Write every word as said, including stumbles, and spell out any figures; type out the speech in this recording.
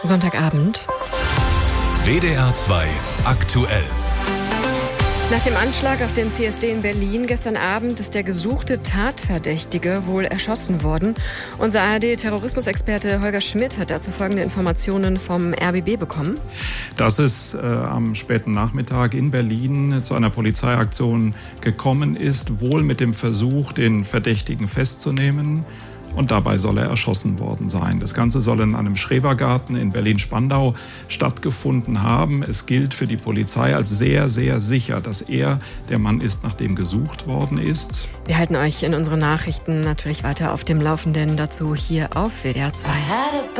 Sonntagabend. W D R zwei aktuell. Nach dem Anschlag auf den C S D in Berlin gestern Abend ist der gesuchte Tatverdächtige wohl erschossen worden. Unser A R D-Terrorismusexperte Holger Schmidt hat dazu folgende Informationen vom R B B bekommen. Dass es äh, am späten Nachmittag in Berlin zu einer Polizeiaktion gekommen ist, wohl mit dem Versuch, den Verdächtigen festzunehmen. Und dabei soll er erschossen worden sein. Das Ganze soll in einem Schrebergarten in Berlin-Spandau stattgefunden haben. Es gilt für die Polizei als sehr, sehr sicher, dass er der Mann ist, nach dem gesucht worden ist. Wir halten euch in unseren Nachrichten natürlich weiter auf dem Laufenden, dazu hier auf W D R zwei.